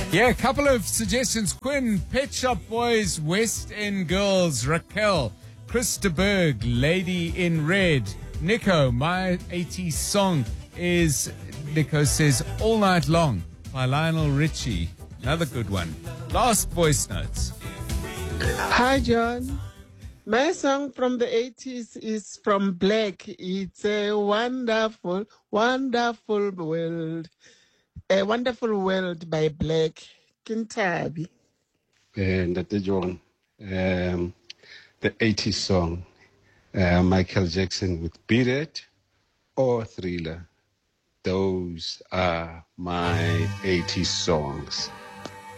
Yeah, a couple of suggestions. Quinn, Pet Shop Boys, West End Girls, Raquel, Krista Berg, Lady in Red. Nico, my 80s song is, Nico says, All Night Long by Lionel Richie. Another good one. Last voice notes. Hi, John. My song from the 80s is from Black. It's a wonderful, wonderful world. A Wonderful World by Black. Kintabi. And Dr. John, the 80s song, Michael Jackson with Beat It or Thriller. Those are my 80s songs.